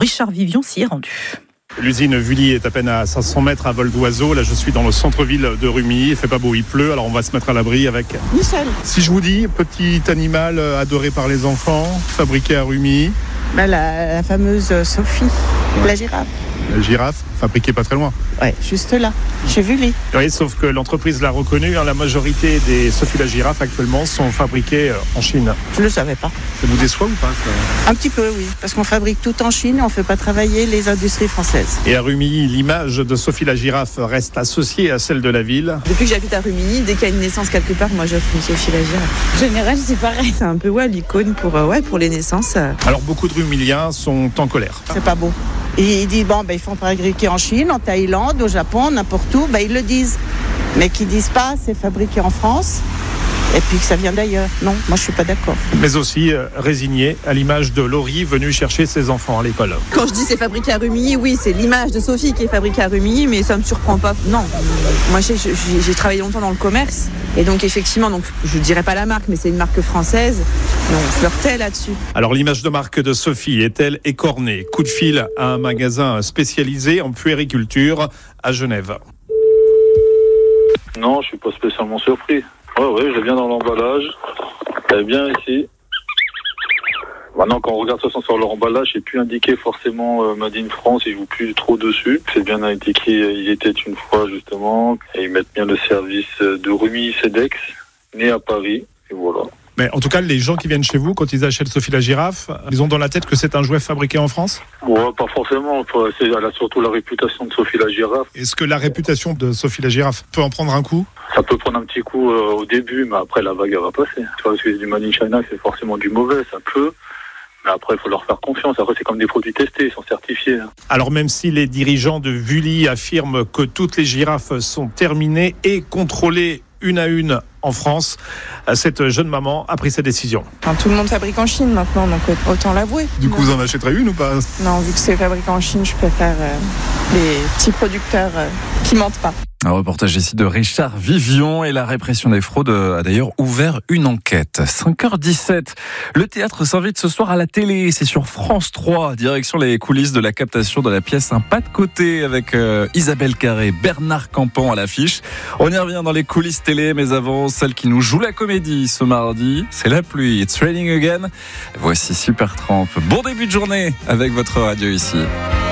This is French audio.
Richard Vivion s'y est rendu. L'usine Vully est à peine à 500 mètres à vol d'oiseau. Là, je suis dans le centre-ville de Rumilly. Il fait pas beau, il pleut. Alors, on va se mettre à l'abri avec Michel. Si je vous dis petit animal adoré par les enfants, fabriqué à Rumilly. La fameuse Sophie, la girafe. La girafe, fabriquée pas très loin. Ouais, juste là, chez Vully. Oui, sauf que l'entreprise l'a reconnu. La majorité des Sophie la girafe actuellement sont fabriquées en Chine. Je ne le savais pas. Ça vous déçoit ou pas ça ? Un petit peu, oui. Parce qu'on fabrique tout en Chine et on ne fait pas travailler les industries françaises. Et à Rumilly, l'image de Sophie la girafe reste associée à celle de la ville. Depuis que j'habite à Rumilly, dès qu'il y a une naissance quelque part, moi j'offre une Sophie la girafe. En général, c'est pareil. C'est un peu l'icône pour les naissances. Alors beaucoup de Rumilliens sont en colère. C'est pas beau. Et ils disent, ils font fabriquer en Chine, en Thaïlande, au Japon, n'importe où. Ils le disent. Mais qu'ils disent pas, c'est fabriqué en France. Et puis que ça vient d'ailleurs. Non, moi je suis pas d'accord. Mais aussi résigné à l'image de Laurie venue chercher ses enfants à l'école. Quand je dis c'est fabriqué à Rumilly, oui, c'est l'image de Sophie qui est fabriquée à Rumilly, mais ça me surprend pas. Non, moi j'ai travaillé longtemps dans le commerce. Et donc effectivement, je dirais pas la marque, mais c'est une marque française. Et on flirtait là-dessus. Alors l'image de marque de Sophie est-elle écornée ? Coup de fil à un magasin spécialisé en puériculture à Genève. Non, je suis pas spécialement surpris. Ouais, je viens dans l'emballage. Elle est bien ici. Maintenant, quand on regarde ça sur leur emballage, c'est plus indiqué forcément Made in France, ils jouent plus trop dessus. C'est bien indiqué, il était une fois justement. Et ils mettent bien le service de Rumilly Cedex, né à Paris. Et voilà. Mais en tout cas, les gens qui viennent chez vous, quand ils achètent Sophie la girafe, ils ont dans la tête que c'est un jouet fabriqué en France ? Ouais, pas forcément. Elle a surtout la réputation de Sophie la girafe. Est-ce que la réputation de Sophie la girafe peut en prendre un coup ? Ça peut prendre un petit coup au début, mais après la vague va passer. Tu vois, parce que du Made in China, c'est forcément du mauvais, ça peut. Mais après, il faut leur faire confiance. Après, c'est comme des produits testés, ils sont certifiés. Alors même si les dirigeants de Vully affirment que toutes les girafes sont terminées et contrôlées une à une en France, cette jeune maman a pris sa décision. Tout le monde fabrique en Chine maintenant, donc autant l'avouer. Du coup, vous en achèterez une ou pas ? Non, vu que c'est fabriqué en Chine, je préfère les petits producteurs qui mentent pas. Un reportage ici de Richard Vivion et la répression des fraudes a d'ailleurs ouvert une enquête. 5h17. Le théâtre s'invite ce soir à la télé. C'est sur France 3. Direction les coulisses de la captation de la pièce Un pas de côté avec Isabelle Carré, Bernard Campan à l'affiche. On y revient dans les coulisses télé, mais avant, celle qui nous joue la comédie ce mardi, c'est la pluie. It's raining again. Voici Supertramp. Bon début de journée avec votre radio ici.